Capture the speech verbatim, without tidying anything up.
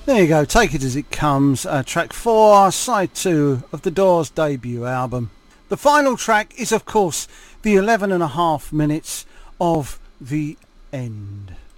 There you go, Take It As It Comes, uh, track four, side two of the Doors' debut album. The final track is, of course, the eleven and a half minutes of The End.